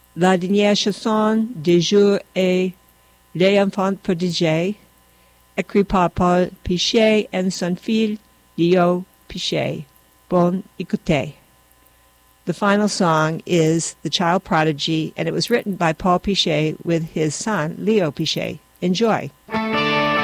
La dernière chanson du jour est Les enfants prodigés, écrit par Paul Pichet and son fils Leo Pichet. Bon écoutez. The final song is The Child Prodigy, and it was written by Paul Pichet with his son Leo Pichet. Enjoy.